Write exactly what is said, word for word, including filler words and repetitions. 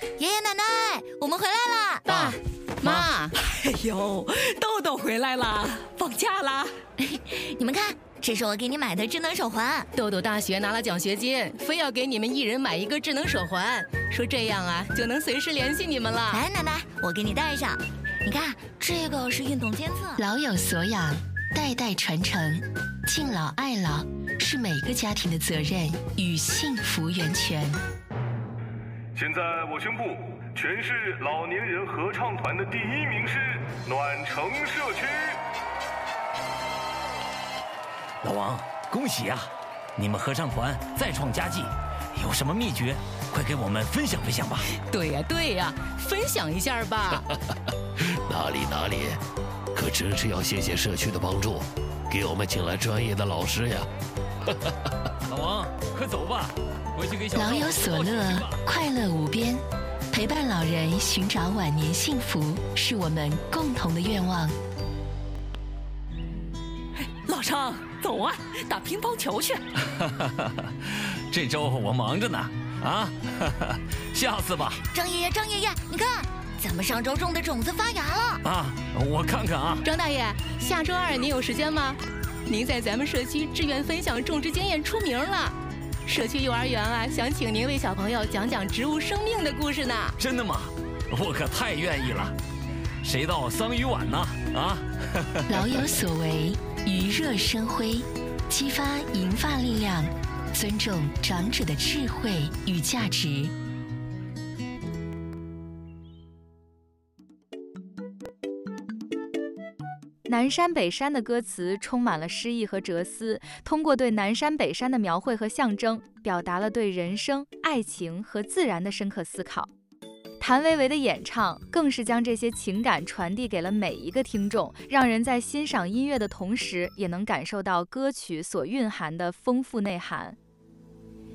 爷爷奶奶，我们回来啦！ 爸妈， 哎呦，豆豆回来啦，放假啦！ 你们看，这是我给你买的智能手环。 豆豆大学拿了奖学金，非要给你们一人买一个智能手环，说这样啊就能随时联系你们了。 来，奶奶，我给你戴上。你看，这个是运动监测， 老有所养，代代传承，敬老爱老是每个家庭的责任与幸福源泉。 现在我宣布，全市老年人合唱团的第一名是暖城社区。 老王，恭喜啊！你们合唱团再创佳绩，有什么秘诀？快给我们分享分享吧。 对呀对呀，分享一下吧。 哪里哪里，可真是要谢谢社区的帮助，给我们请来专业的老师呀。 老王，快走吧，回去给小老有所乐，快乐无边，陪伴老人寻找晚年幸福，是我们共同的愿望。 老张，走啊，打乒乓球去。 这周我忙着呢，啊，下次吧。 张爷爷，张爷爷，你看，咱们上周种的种子发芽了。 啊，我看看啊。 张大爷，下周二您有时间吗？您在咱们社区志愿分享种植经验出名了，社区幼儿园啊，想请您为小朋友讲讲植物生命的故事呢。 真的吗？我可太愿意了。谁到桑榆晚呢？啊！ 老有所为，余热生辉，激发银发力量，尊重长者的智慧与价值。 南山北山的歌词充满了诗意和哲思，通过对南山北山的描绘和象征，表达了对人生、爱情和自然的深刻思考。谭维维的演唱更是将这些情感传递给了每一个听众，让人在欣赏音乐的同时，也能感受到歌曲所蕴含的丰富内涵。